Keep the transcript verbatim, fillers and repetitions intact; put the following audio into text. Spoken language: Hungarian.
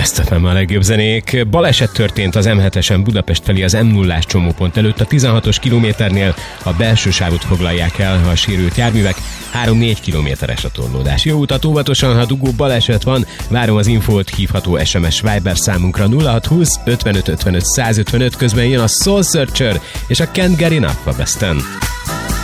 Ezt nem a legjobb zenék. Baleset történt az em hetesen Budapest felé az em nullás csomópont előtt a tizenhatos kilométernél. A belső sávot foglalják el a sérült járművek. három-négy kilométeres a torlódás. Jó utat óvatosan, ha dugó baleset van. Várom az infót, hívható es em es Viber számunkra nulla hat húsz ötvenöt ötvenöt százötvenöt, közben jön a Soul Searcher és a Can't Get Enough a Besten.